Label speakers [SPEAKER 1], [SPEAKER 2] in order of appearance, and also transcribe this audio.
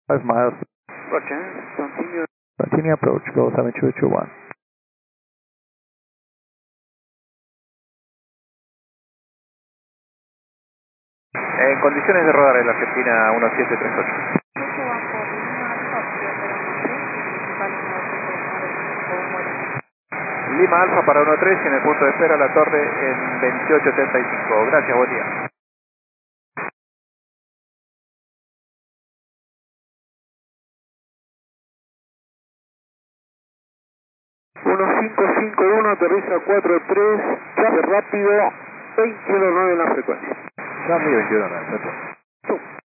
[SPEAKER 1] 5 miles.
[SPEAKER 2] Roger, continue.
[SPEAKER 1] Continue approach, go 7221.
[SPEAKER 2] En condiciones de rodar en la Argentina 1738. Lima Alfa para 13 y en el punto de espera la torre en 2875. Gracias, buen día. ...1551, aterriza 43, Charlie rápido, 21.9 en la frecuencia.
[SPEAKER 1] Charlie 21, perfecto.